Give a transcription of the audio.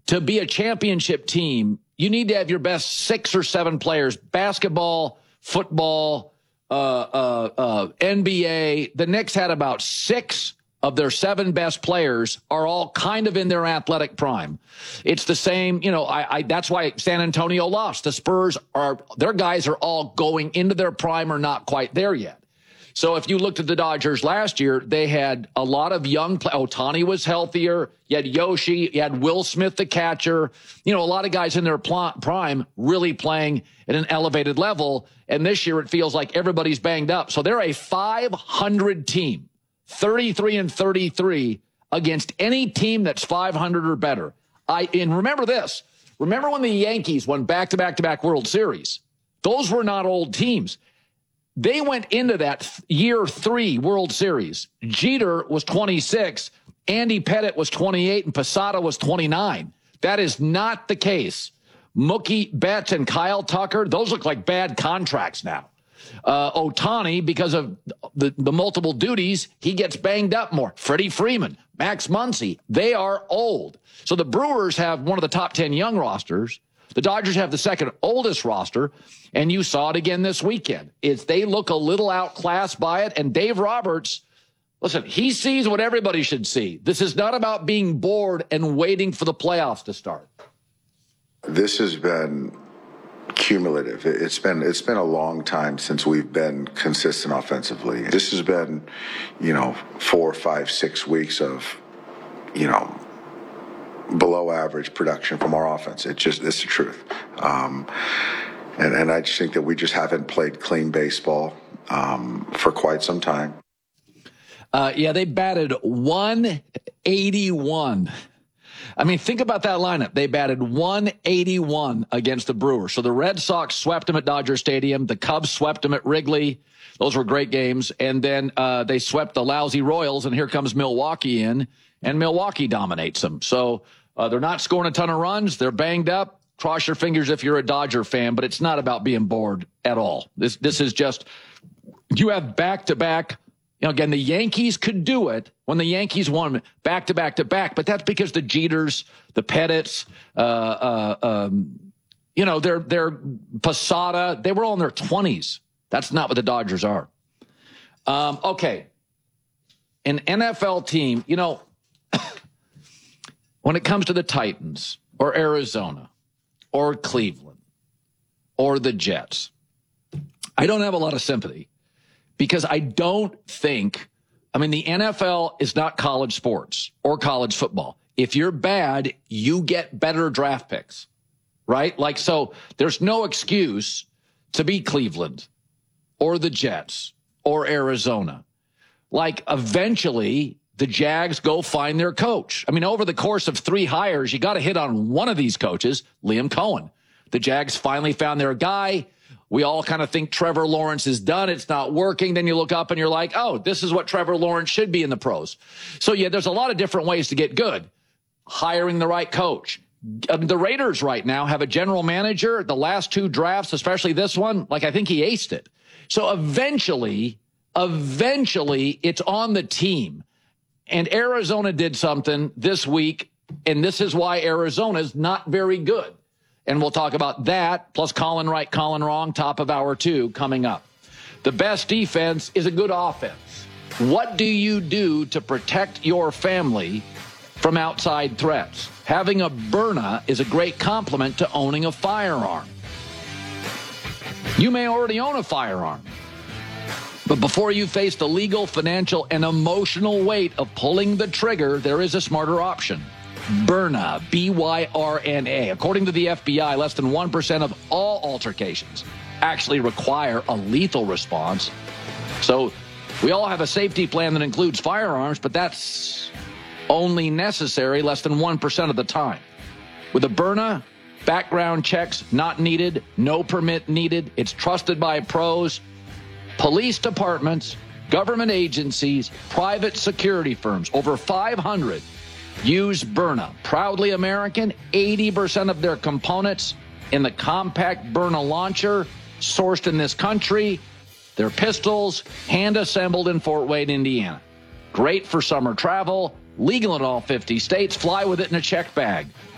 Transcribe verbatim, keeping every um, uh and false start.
to be a championship team, you need to have your best six or seven players, basketball, football, uh, uh, uh, N B A. The Knicks had about six of their seven best players are all kind of in their athletic prime. It's the same, you know, I, I that's why San Antonio lost. The Spurs are, their guys are all going into their prime or not quite there yet. So if you looked at the Dodgers last year, they had a lot of young players. Ohtani was healthier. You had Yoshi. You had Will Smith, the catcher. You know, a lot of guys in their pl- prime really playing at an elevated level. And this year it feels like everybody's banged up. So they're a five hundred team, thirty-three and thirty-three against any team that's five hundred or better. I and remember this. Remember when the Yankees won back-to-back-to-back World Series? Those were not old teams. They went into that th- year three World Series. Jeter was twenty-six, Andy Pettitte was twenty-eight, and Posada was twenty-nine. That is not the case. Mookie Betts and Kyle Tucker, those look like bad contracts now. Uh, Ohtani, because of the, the multiple duties, he gets banged up more. Freddie Freeman, Max Muncy, they are old. So the Brewers have one of the top ten young rosters. The Dodgers have the second oldest roster, and you saw it again this weekend. It's they look a little outclassed by it, and Dave Roberts, listen, he sees what everybody should see. This is not about being bored and waiting for the playoffs to start. This has been cumulative. It's been it's been a long time since we've been consistent offensively. This has been, you know, four, five, six weeks of, you know, below average production from our offense. It's just, it's the truth. Um, and, and I just think that we just haven't played clean baseball um, for quite some time. Uh, yeah, they batted one eighty-one. I mean, think about that lineup. They batted one eighty-one against the Brewers. So the Red Sox swept them at Dodger Stadium. The Cubs swept them at Wrigley. Those were great games. And then uh, they swept the lousy Royals, and here comes Milwaukee in, and Milwaukee dominates them. So uh, they're not scoring a ton of runs. They're banged up. Cross your fingers if you're a Dodger fan, but it's not about being bored at all. This this is just, you have back-to-back. You know, again, the Yankees could do it when the Yankees won back to back to back, but that's because the Jeters, the Pettits, uh, uh, um, you know, they're, they're Posada, they were all in their twenties. That's not what the Dodgers are. Um, okay. An N F L team, you know, when it comes to the Titans or Arizona or Cleveland or the Jets, I don't have a lot of sympathy. Because I don't think, I mean, the N F L is not college sports or college football. If you're bad, you get better draft picks, right? Like, so there's no excuse to be Cleveland or the Jets or Arizona. Like, eventually, the Jags go find their coach. I mean, over the course of three hires, you got to hit on one of these coaches, Liam Cohen. The Jags finally found their guy. We all kind of think Trevor Lawrence is done. It's not working. Then you look up and you're like, oh, this is what Trevor Lawrence should be in the pros. So, yeah, there's a lot of different ways to get good. Hiring the right coach. The Raiders right now have a general manager. The last two drafts, especially this one, like I think he aced it. So eventually, eventually it's on the team. And Arizona did something this week, and this is why Arizona is not very good. And we'll talk about that, plus Colin right, Colin wrong, top of hour two coming up. The best defense is a good offense. What do you do to protect your family from outside threats? Having a Byrna is a great complement to owning a firearm. You may already own a firearm, but before you face the legal, financial, and emotional weight of pulling the trigger, there is a smarter option. Byrna, B Y R N A. According to the F B I, less than one percent of all altercations actually require a lethal response. So we all have a safety plan that includes firearms, but that's only necessary less than one percent of the time. With a Byrna, background checks not needed, no permit needed. It's trusted by pros, police departments, government agencies, private security firms. Over five hundred use Byrna. Proudly American, eighty percent of their components in the compact Byrna launcher, sourced in this country. They're pistols, hand-assembled in Fort Wayne, Indiana. Great for summer travel, legal in all fifty states. Fly with it in a check bag.